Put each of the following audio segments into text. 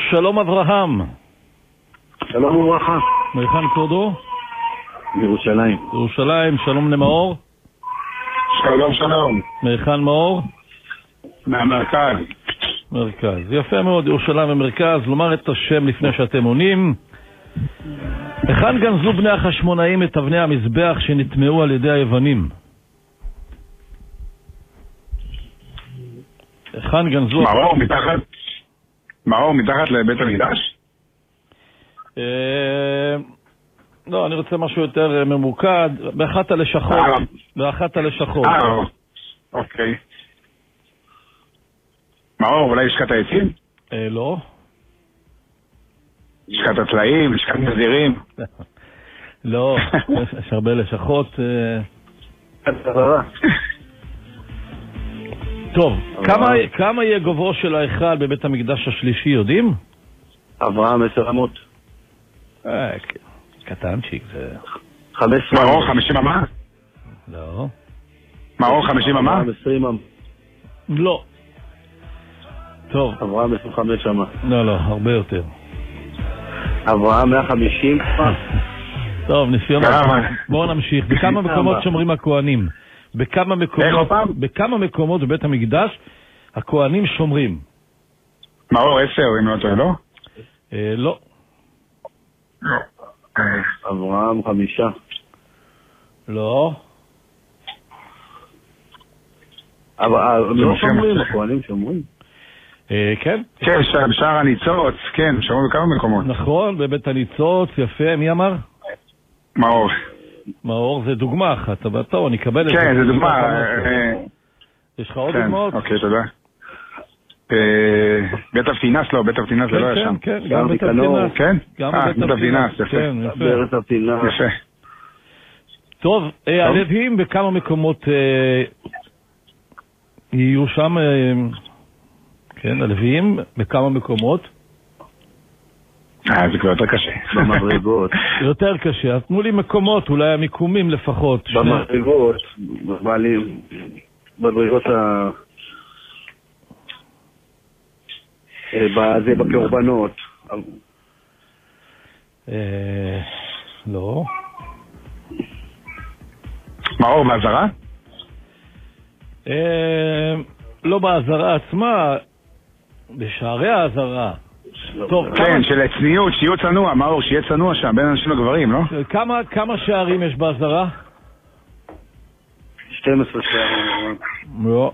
שלום אברהם. שלום וברכה. מהיכן כבודו? מירושלים. ירושלים, שלום למאור. שלום שלום. מהיכן מאור? מהמרכז. מרכז. יפה מאוד, ירושלים ומרכז. לומר את השם לפני שאתם עונים. היכן גנזו בני החשמונאים את אבני המזבח שנטמעו על ידי היוונים? היכן גנזו? מאור מתחת לבית המקדש? לא, אני רוצה משהו יותר ממוקד. באחת הלשכות. באחת הלשכות. אוקיי. מאור, אולי לשכת העצים? לא. לשכת הצלעים, לשכת נזירים? לא, יש הרבה לשכות. טוב, כמה יהיה גובהו של ההיכל בבית המקדש השלישי, יודעים? אברהם 10 אמות. קטנצ'יק, זה... 15. מאור 50 אמה? לא. מאור 50 אמה? 20 אמה. לא. טוב. אברהם 25 אמה. לא, הרבה יותר. אברהם 150. טוב, ניסיון. בואו נמשיך. בכמה מקומות שומרים הכהנים? בכמה מקומות בבית המקדש הכהנים שומרים? מאור 10, אם לא טועה, לא? לא. אברהם 5. לא. לא שומרים, הכהנים שומרים. כן? כן, שער הניצוץ, כן, שומרים בכמה מקומות. נכון, בבית הניצוץ, יפה, מי אמר? מאור. מאור זה דוגמה אחת, אבל טוב, אני אקבל את זה. כן, זה דוגמה. יש לך עוד דוגמאות? אוקיי, תודה. בית אבטינס לא, בית אבטינס זה לא היה שם. כן, גם בית אבטינס. כן? גם בית אבטינס, יפה. כן, יפה. יפה. טוב, הלוויים בכמה מקומות יהיו שם, כן, הלוויים בכמה מקומות. זה כבר יותר קשה. במדרגות. יותר קשה, אז תנו לי מקומות, אולי המיקומים לפחות. במדרגות, מדרגות זה בקורבנות. לא. מאור, בעזרה? לא בעזרה עצמה, בשערי העזרה. כן, של צניעות, שיהיה צנוע, מאור, שיהיה צנוע שם, בין אנשים לגברים, לא? כמה שערים יש בעזרה? 12 שערים. לא.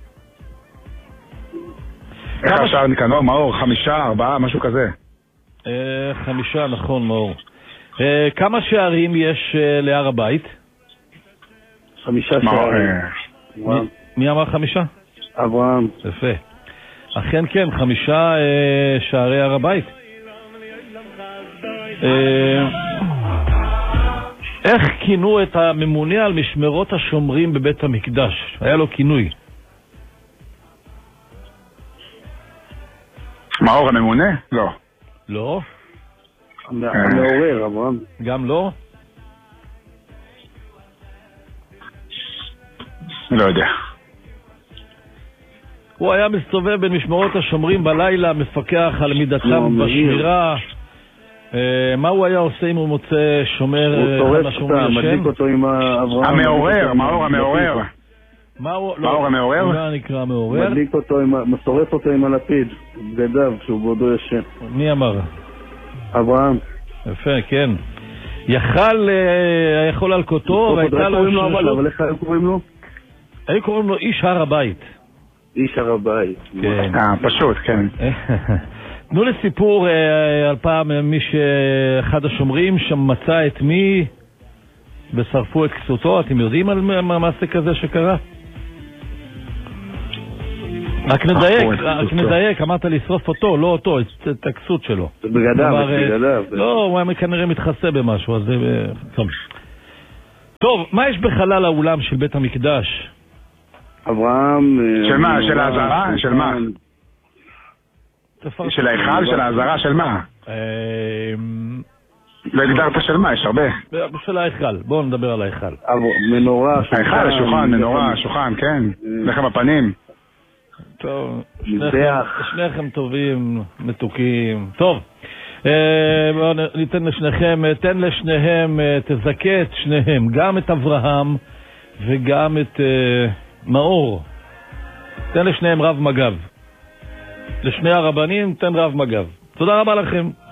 איך השער נקנור, מאור? 5, 4, משהו כזה. 5, נכון, מאור. כמה שערים יש להר הבית? 5 שערים. מי אמר 5? אברהם. יפה. אכן כן, 5 שערי הר הבית. איך כינו את הממונה על משמרות השומרים בבית המקדש? היה לו כינוי. מאור הממונה? לא. לא? המעורר, אברהם. גם לא? לא יודע. הוא היה מסתובב בין משמרות השומרים בלילה, מפקח על מידתם בשמירה. מה הוא היה עושה אם הוא מוצא שומר? הוא טורף אותה, מדליק אותו עם אברהם. המעורר, מאור המעורר. מאור המעורר? מה נקרא המעורר? מדליק אותו, מסורף אותו עם הלפיד, בגדיו, כשהוא בעודו ישן. מי אמר? אברהם. יפה, כן. יכול על כותו, והייתה לו שרשות. אבל איך היו קוראים לו? היו קוראים לו איש הר הבית. איש הר הבית. כן. פשוט, כן. תנו לי סיפור על פעם אחד השומרים שם מצא את מי ושרפו את כסותו. אתם יודעים על מעשה כזה שקרה? רק נדייק, אמרת לשרוף אותו, לא אותו, את הכסות שלו. זה בגדיו. לא, הוא היה כנראה מתחסה במשהו, אז זה... טוב, מה יש בחלל האולם של בית המקדש? אברהם... של מה? של העזרה? של מה? של ההיכל? של העזרה? של מה? לא הגדרת של מה? יש הרבה. של ההיכל, בואו נדבר על ההיכל. מנורה. ההיכל, שולחן, מנורה, שולחן, כן. לחם הפנים. טוב, מזבח. שניכם טובים, מתוקים. טוב, בואו ניתן לשניכם, תן לשניהם, תזכה את שניהם, גם את אברהם וגם את מאור. תן לשניהם רב מג"ב. לשני הרבנים תן רב מג"ב. תודה רבה לכם.